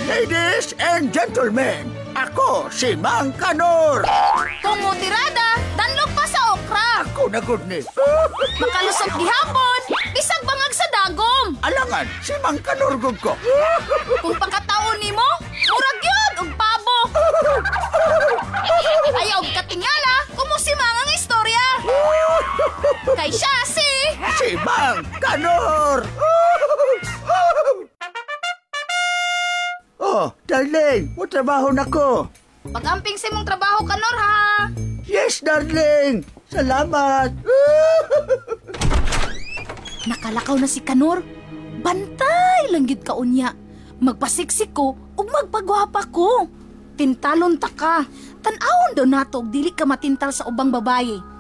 Ladies and gentlemen, ako si Mang Kanor. Tumutirada, danlog pa sa okra. Ako na good ni. Makalusot gihapon, bisag bangag sa dagom. Alangan, si Mang Kanor gud ko. Kung pagkataon nimo, murag yun og pabo. Ayaw katingala, kumusima ang istorya. Kay siya Si Mang Kanor. Oh, darling, mo trabaho na ko. Pag-amping sa imong trabaho, Kanor, ha? Yes, darling. Salamat. Nakalakaw na si Kanor. Bantay lang gid ka unya. Magpasiksik ko ug magpagwapa ko. Tintalon ta ka. Tan-awon daw nato og dili ka matintal sa ubang babaye.